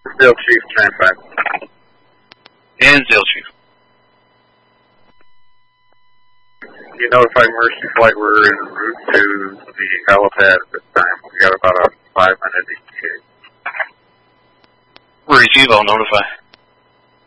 Still Chief, transfer. And Still Chief. You notify Mercy Flight we're en route to the helipad at this time. We got about a 5-minute ETA. Receive, I'll notify.